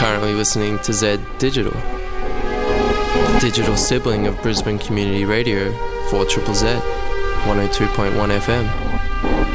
currently listening to Z Digital, the digital sibling of Brisbane Community Radio, 4ZZZ, 102.1 FM.